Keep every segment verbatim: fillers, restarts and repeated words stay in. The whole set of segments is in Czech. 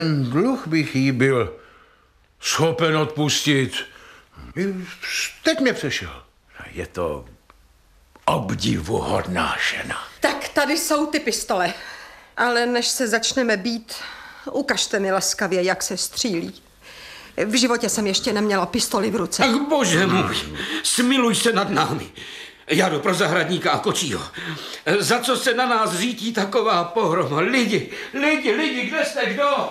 Dluh bych jí byl schopen odpustit. Teď mě přešel. Je to obdivuhodná žena. Tak tady jsou ty pistole. Ale než se začneme bít, ukažte mi laskavě, jak se střílí. V životě jsem ještě neměla pistoli v ruce. Ach, bože můj, smiluj se nad námi. Já jdu pro zahradníka a kočího. Za co se na nás řítí taková pohroma? Lidi, lidi, lidi, kde jste, kdo?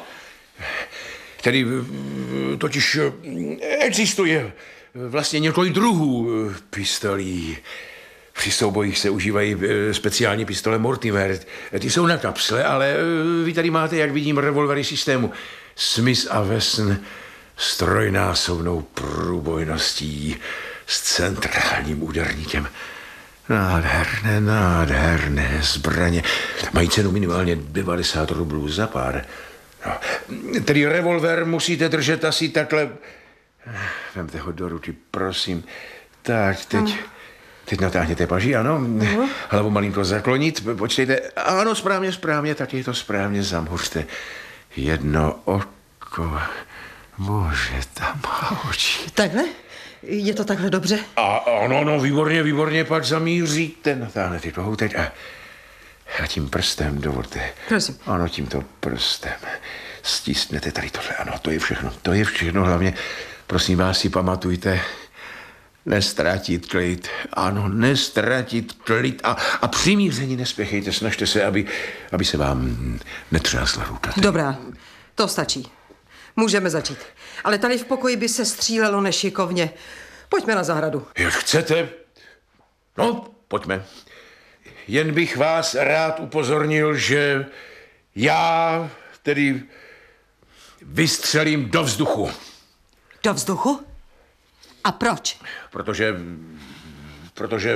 Tedy totiž existuje vlastně několik druhů pistolí. Při soubojích se užívají speciální pistole Mortimer. Ty jsou na kapsle, ale vy tady máte, jak vidím, revolvery systému Smith a Wesson s trojnásobnou průbojností, s centrálním úderníkem. Nádherné, nádherné zbraně. Mají cenu minimálně devadesát rublů za pár. No, tedy revolver musíte držet asi takhle. Vemte ho do ruky, prosím. Tak, teď... Hmm. Teď natáhněte paži, ano. Uh-huh. Hlavu malinko zaklonit. Počkejte. Ano, správně, správně. Tak je to správně. Zamhuřte jedno oko. Bože, tam má oči. Takhle? Je to takhle dobře? A, ano, no, výborně, výborně. Pak zamíříte. Natáhnete toho teď a, a tím prstem dovolte. Prosím. Ano, tímto prstem. Stisknete tady tohle. Ano, to je všechno. To je všechno. Hlavně, prosím vás, si pamatujte, nestratit klid. Ano, nestratit klid. A, a při míření nespěchejte. Snažte se, aby, aby se vám netřásla ruka. Dobrá, to stačí. Můžeme začít. Ale tady v pokoji by se střílelo nešikovně. Pojďme na zahradu. Jak chcete? No, pojďme. Jen bych vás rád upozornil, že já tedy vystřelím do vzduchu. Do vzduchu? A proč? Protože, protože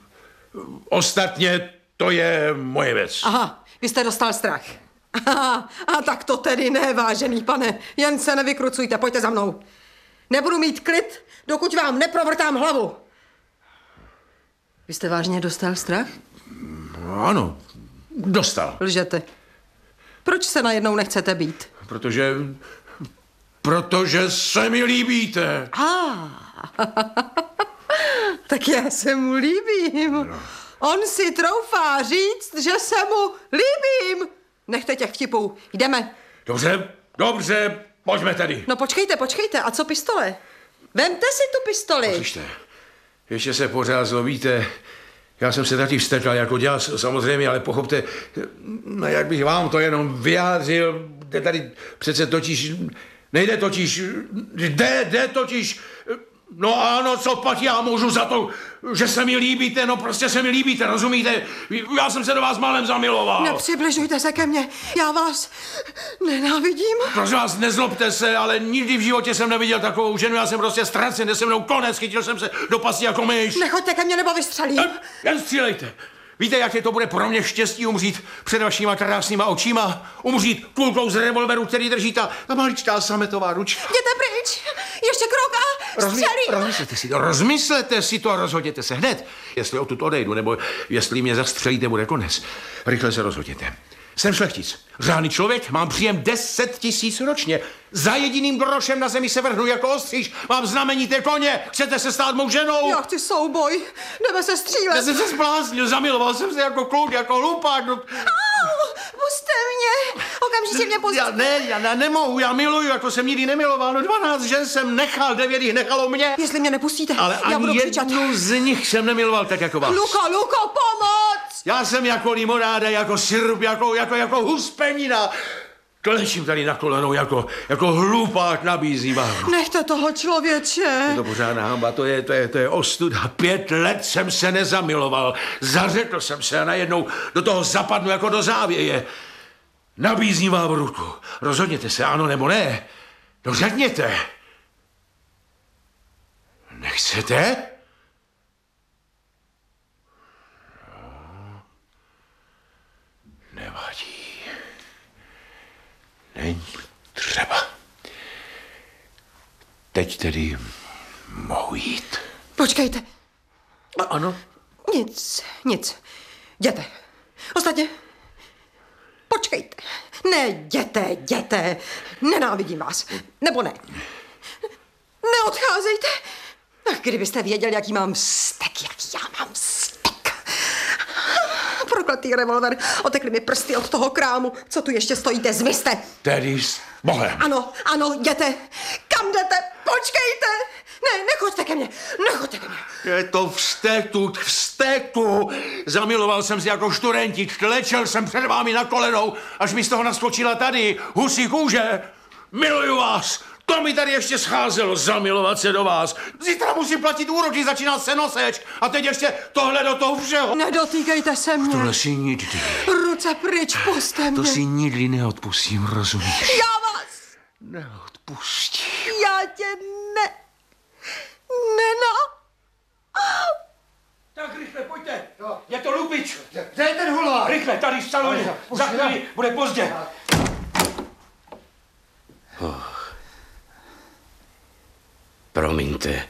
ostatně to je moje věc. Aha, vy jste dostal strach. Aha, a tak to tedy ne, vážený pane. Jen se nevykrucujte, pojďte za mnou. Nebudu mít klid, dokud vám neprovrtám hlavu. Vy jste vážně dostal strach? Ano, dostal. Lžete. Proč se najednou nechcete být? Protože, protože se mi líbíte. Ah. Tak já se mu líbím. No. On si troufá říct, že se mu líbím. Nechte těch vtipů. Jdeme. Dobře, dobře, pojďme tedy. No počkejte, počkejte. A co pistole? Vemte si tu pistoli. Poslyšte, ještě se pořád zlobíte. Já jsem se taky vztekal jako děs, samozřejmě, ale pochopte, no jak bych vám to jenom vyjádřil, jde tady přece totiž, nejde totiž, jde, jde totiž, no ano, co pak já můžu za to, že se mi líbíte, no prostě se mi líbíte, rozumíte? Já jsem se do vás málem zamiloval. Nepřibližujte se ke mně, já vás nenávidím. Prosím vás, nezlobte se, ale nikdy v životě jsem neviděl takovou ženu, já jsem prostě ztracen, jde se mnou konec, chytil jsem se do pasti jako myš. Nechoďte ke mně, nebo vystřelím. Jen, jen střílejte. Víte, jaké to bude pro mě štěstí umřít před vašima krásnýma očima? Umřít kulkou z revolveru, který drží ta, ta maličká sametová ručka. Jděte pryč, ještě krok a střelím. Rozmyslete si to, rozmyslete si to a rozhodněte se hned. Jestli odtud odejdu, nebo jestli mě zastřelíte, bude konec. Rychle se rozhodněte. Jsem šlechtic, řádný člověk, mám příjem deset tisíc ročně. Za jediným grošem na zemi se vrhnu jako ostříž, mám znamenité koně, chcete se stát mou ženou? Já chci souboj, jdeme se střílet. Já jsem se zbláznil, zamiloval jsem se jako kluk, jako hlupák. No. Au, puste mě, okamžitě mě pustíte. Já ne, já ne, nemohu, já miluju, jako jsem nikdy nemiloval. No dvanáct žen jsem nechal, devět jich nechalo mě. Jestli mě nepustíte, ale já budu ani křičet. jednu z nich jsem nemiloval tak jako vás. Luko, Luko, pomoc! Já jsem jako limonáda, jako sirup, jako, jako, jako huspenina. Klečím tady na kolenou, jako, jako hlupák nabízí vám. Nechte toho člověče. Je to pořádná hamba, to je, to je, to je ostuda. Pět let jsem se nezamiloval. Zařekl jsem se a najednou do toho zapadnu jako do závěje. Nabízím vám ruku. Rozhodněte se, ano nebo ne. No řekněte. Nechcete? Nevadí. Není třeba. Teď tedy mohu jít. Počkejte. A ano? Nic, nic. Jděte. Ostatně, počkejte. Ne, jděte, jděte. Nenávidím vás. Nebo ne. Neodcházejte. Ach, kdybyste věděli, jaký mám vztek, jaký já mám vztek. Prokletý revolver. Otekly mi prsty od toho krámu. Co tu ještě stojíte? Zmizte. Tedy s Bohem. Ano, ano, jděte. Kam jdete? Počkejte. Ne, nechoďte ke mně. Nechoďte ke mně. Je to vztetu, vztetu. Zamiloval jsem si jako šturentič, klečel jsem před vámi na kolenou, až mi z toho naskočila tady husí kůže. Miluju vás. To mi tady ještě scházelo, zamilovat se do vás. Zítra musím platit úroky, začíná se noseč. A teď ještě tohle do toho všeho. Nedotýkejte se mě. Tohle si nikdy, Ruce pryč, puste mě. to si nikdy neodpustím, rozumíš? Já vás. Neodpustím. Já tě ne... Nena. Tak rychle, pojďte. Je to lupič. Kde je ten hulák? Rychle, tady v saloně. Za chvíli bude pozdě. Oh. Promiňte.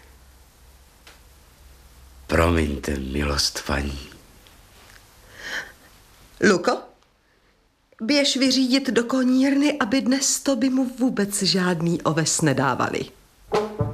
Promiňte, milost paní. Luko, běž vyřídit do konírny, aby dnes to by mu vůbec žádný oves nedávali.